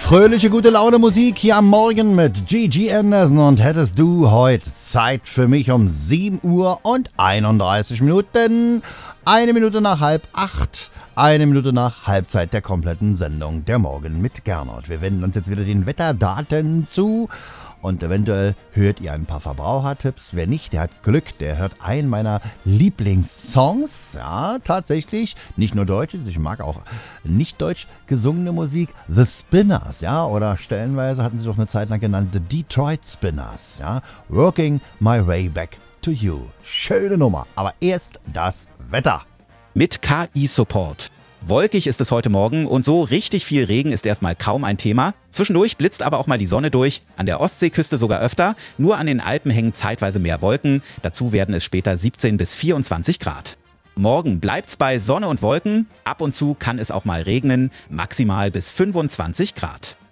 Fröhliche, gute Laune Musik hier am Morgen mit Gigi Anderson. Und hättest du heute Zeit für mich um 7 Uhr und 31 Minuten, 1 Minute nach 7:30, 1 Minute nach Halbzeit der kompletten Sendung der Morgen mit Gernot. Wir wenden uns jetzt wieder den Wetterdaten zu. Und eventuell hört ihr ein paar Verbrauchertipps. Wer nicht, der hat Glück. Der hört einen meiner Lieblingssongs. Ja, tatsächlich. Nicht nur deutsches, ich mag auch nicht deutsch gesungene Musik. The Spinners, ja. Oder stellenweise hatten sie doch eine Zeit lang genannt The Detroit Spinners, ja. Working My Way Back to You. Schöne Nummer. Aber erst das Wetter. Mit KI-Support. Wolkig ist es heute Morgen und so richtig viel Regen ist erstmal kaum ein Thema. Zwischendurch blitzt aber auch mal die Sonne durch, an der Ostseeküste sogar öfter, nur an den Alpen hängen zeitweise mehr Wolken, dazu werden es später 17 bis 24 Grad. Morgen bleibt's bei Sonne und Wolken, ab und zu kann es auch mal regnen, maximal bis 25 Grad.